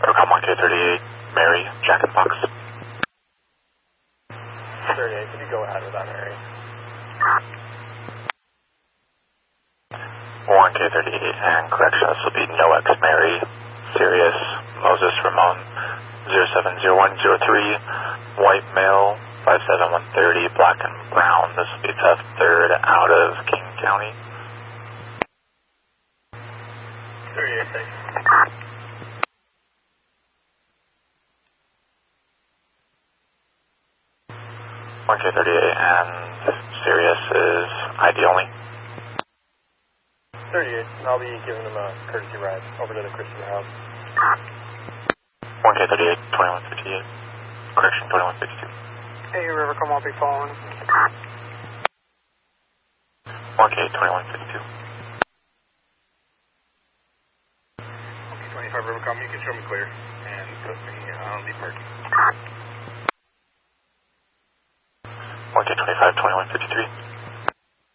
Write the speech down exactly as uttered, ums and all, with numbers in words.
Overcome one K thirty-eight, Mary, Jack in the Box. thirty-eight, can you go ahead with that, Mary? one K thirty-eight, and correction, this will be No X Mary, Sirius, Moses Ramon, zero seven zero one zero three, white male, five seven one thirty, black and brown. This will be F third out of King County. thirty-eight, thanks. one K thirty-eight, and Sirius is I D only. thirty-eight, I'll be giving them a courtesy ride over to the Christian house. one K thirty-eight, twenty-one fifty-eight, correction, twenty-one fifty-two. Hey, Rivercom, I'll be following. one K, twenty-one fifty-two. Okay, twenty-five Rivercom, you can show me clear and put me on the parking. one K twenty-five, twenty-one fifty-three.